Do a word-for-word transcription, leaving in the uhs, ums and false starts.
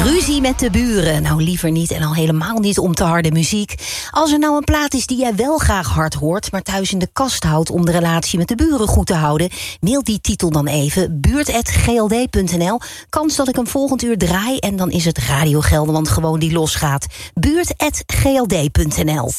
Ruzie met de buren. Nou, liever niet en al helemaal niet om te harde muziek. Als er nou een plaat is die jij wel graag hard hoort, maar thuis in de kast houdt om de relatie met de buren goed te houden, mail die titel dan even, buurt at g l d punt n l. Kans dat ik hem volgend uur draai en dan is het Radio Gelderland gewoon die losgaat. buurt at g l d punt n l.